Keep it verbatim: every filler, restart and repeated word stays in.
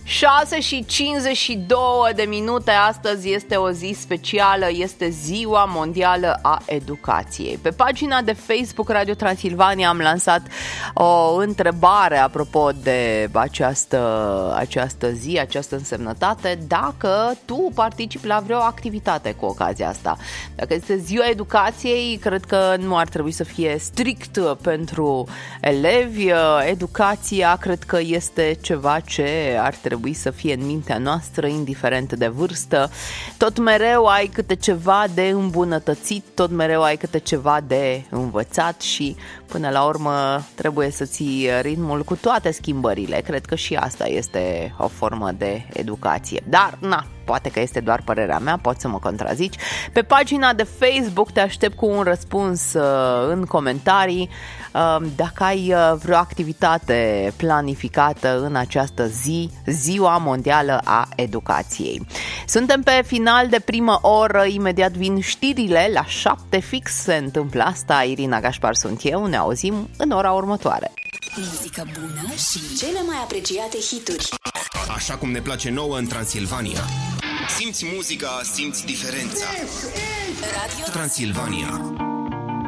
șase și cincizeci și două de minute. Astăzi este o zi specială, este Ziua Mondială a Educației. Pe pagina de Facebook Radio Transilvania am lansat o întrebare apropo de această, această zi, această însemnătate, dacă tu participi la vreo activitate cu ocazia asta. Dacă este Ziua Educației, cred că nu ar trebui să fie strict pentru elevi. Educația cred că este ceva ce ar trebui trebui să fie în mintea noastră, indiferent de vârstă. Tot mereu ai câte ceva de îmbunătățit, tot mereu ai câte ceva de învățat și până la urmă trebuie să ții ritmul cu toate schimbările. Cred că și asta este o formă de educație. Dar, na, poate că este doar părerea mea, poți să mă contrazici. Pe pagina de Facebook te aștept cu un răspuns uh, în comentarii uh, dacă ai uh, vreo activitate planificată în această zi, Ziua Mondială a Educației. Suntem pe final de primă oră, imediat vin știrile, la șapte fix se întâmplă asta. Irina Gașpar sunt eu, ne auzim în ora următoare. Muzică bună și cele mai apreciate hituri. Așa cum ne place nouă în Transilvania. Simți muzica, simți diferența. Radio Transilvania.